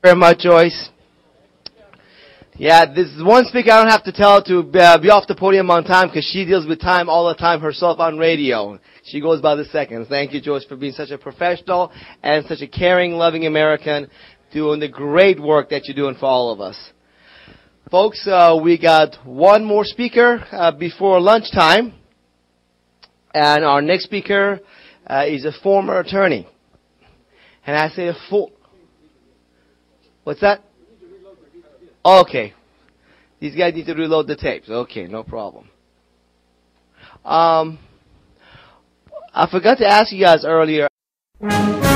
Very much, Joyce. Yeah, this is one speaker I don't have to tell to be off the podium on time because she deals with time all the time herself on radio. She goes by the seconds. Thank you, Joyce, for being such a professional and such a caring, loving American, doing the great work that you're doing for all of us. Folks, we got one more speaker before lunchtime, and our next speaker is a former attorney. And I say what's that? Okay. These guys need to reload the tapes. Okay, no problem. I forgot to ask you guys earlier.